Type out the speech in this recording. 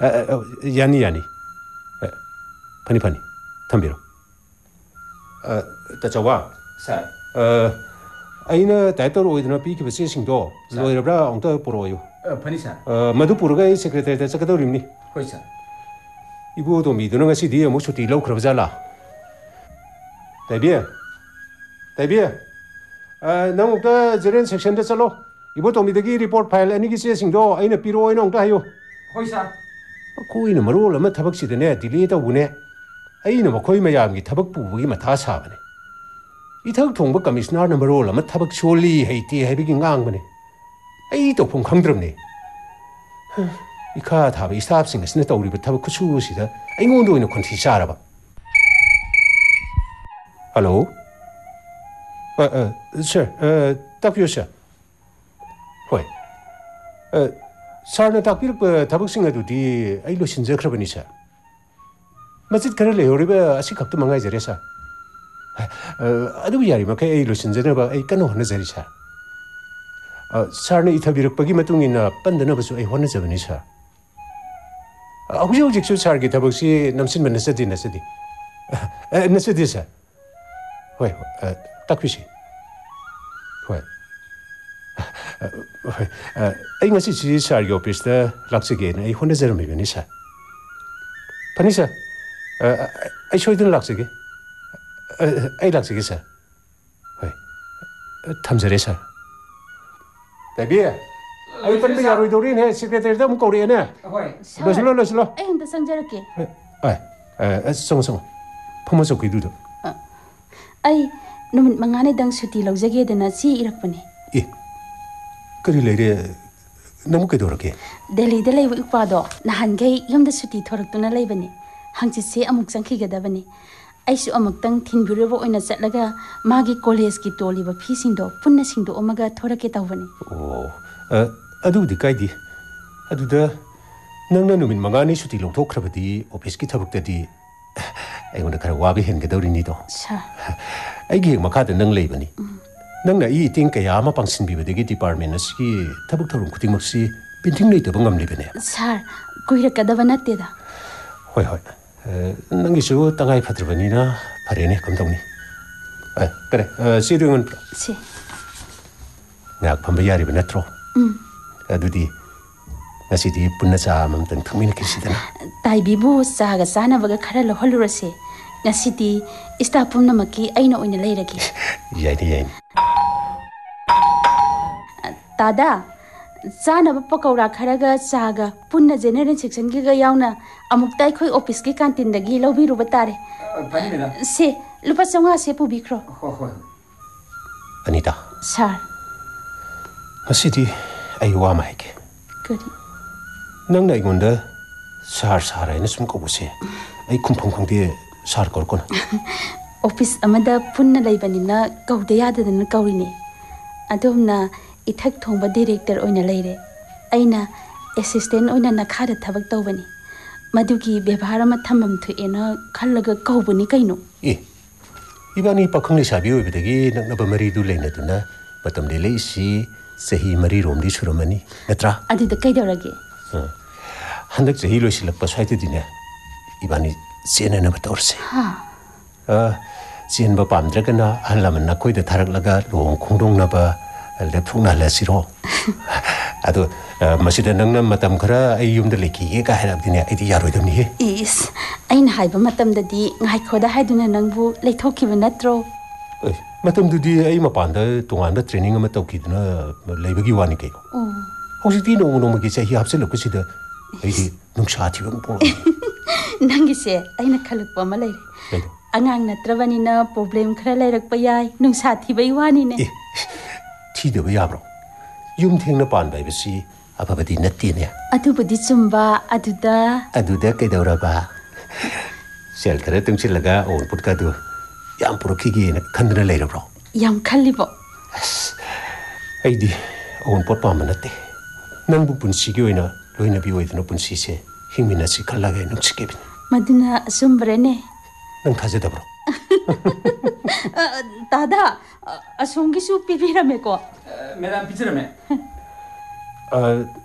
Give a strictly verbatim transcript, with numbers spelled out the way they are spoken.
yani yani pani pani thambiro ta chawa sir aina title oidna pi ki bese singdo loirabra ongta poroyo pani sir madu purga I secretary ta sakadawrimni hoi sir ibu to mi duna ngasi di amu chuti lau khrabjala taibia taibia nang ta jeren section da chalo ibu to mi dagi report file ani ki se singdo aina piro aina ongta hayo hoi sir koina marol ama thabak sidane delay ta bune aina makhoi mayam gi thabak pu gi matha sa bane ithak thongba commissioner na marol ama thabak choli heiti hebigi ngang bane ai to phom khangdramne ikha thaba staff sing asna tawri ba thabak khusu sida aingon do ina khonthi charaba hello uh uh sir uh takyo sir hoi uh sarna takpir pa thabak sing adu di ai lo sinja khrabani sir masjid khara le horiba asi khapta mangai jare sir adu yari ma kai ai lo sinja na ba ai kano hona jari sir sarna ithabirak pagi matungina pandana basu ai hona jabani sir Aku juga sih sargi tabuk si namsin mana sedih nasedi, nasedi sah, woi, tak bisa, woi, woi, ay masih si sargi office dah laksa gini, ay honda jarum ini sah, pani sah, ay soalnya laksa gini, ay laksa gini sah, woi, thamjare sah, tapi ya. Ayo pan biar ruido rin he secretary dah muka rin ya. Lo silo lo silo. Eh hendak sanjar ke? Eh eh sama sama. Pemasuk itu tu. Ay numin mangane dang suti lau jagi dana si irak pani. Eh, kari lere namu ke dora ke? Delhi delhi wik pado nahan gay yom da suti thorak tu na lay bani. Hangci se amuk sangki gada bani. Ay su amuk tang tin buribo oina set laga magi college ki toli ba phi singdo punna singdo omaga thorak ke tau bani. Oh, eh Aduh di kai di, aduh dah, nang nang numin mangani suti long thok krabadi office ki thabuk tadi, ay guna kara wabi hen kadawri ni to. Sure. Ay gihek makada nang lay bani, nang na i ting kaya ama pangsin bibadagi department aski thabuk tharung kuting maksi pinting lay tabang ngam libane. Sir, kuhira kadaba natte da. Hoi hoi, nang isu tangay patrabani na parene kam tawni. Ay, kare, si ringan pro. Si. Ngak pambayari ba natro? Hmm. Adudi ngasidi punna cha mamtang thangmina kisidana tai bibu saga sana baga khara lo holurase ngasidi ista pumna maki aina oina leiragi yaini yaini tada sana ba pakawra kharaga saga punna general section gi ga yauna amuk tai khoi office ki canteen dagi lobi ru batare pani mera se lupa songa se pu bikro ho ho Anita sir ngasidi aywa maike kari nang na igonda sar sar ay nasum ko buse ay kumphang khangde sar kor kon office amada punna leibanina kaude yada na kawrini adumna ithak thongba director oina leire aina assistant oina nakhara thabak tawbani madugi bebhara ma thambam thuena khallaga kawbani kaino e ibani pakhang le sabi obidagi nakna ba mari du leina tuna patam de leisi sahi mari romdi suramani natra adi da kai dawrage handak sahi lo silappa saite dine ibani sena na batorse ha a sin ba pamdra kana halaman na koi da tharak laga long khongdong na ba lepthung na la siro ado masida nangna matam khara ai yum da leki ge ka harab dine ai di yaroi dam ni he is aina haiba matam da di ngai khoda haiduna nangbu leithokkiba natro matam du di ai mapanda tungan da training ama tawkidna leibagi wani ke oh hojiti no no magi sahi hapse lokasida ai di nungsa thibam po nangi se aina khalakpa ma leire angang natrabani na problem khara leirak pa yai nungsa thibai wani ne thi de ba bro yum thengna pan bai basi ababadi natte ne adubadi chumba aduda aduda kai daura ba sel khara tungsilaga on putka du yam purokhi ne khandna leira bro yam khallibo ai di on pot pa manate nang bu punsi gi oina loina bi oidna punsi se hingmina si khallaga nuk sikebin maduna asumbrene nang thaje da bro dada asongi su pibirame ko madam picture me uh